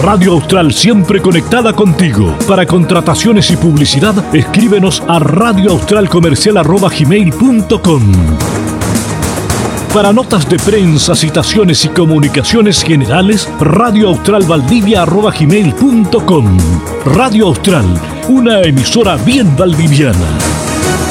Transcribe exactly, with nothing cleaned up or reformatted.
Radio Austral, siempre conectada contigo. Para contrataciones y publicidad, escríbenos a radioaustralcomercial arroba gmail punto com. Para notas de prensa, citaciones y comunicaciones generales, radioaustralvaldivia arroba gmail punto com. Radio Austral, una emisora bien valdiviana.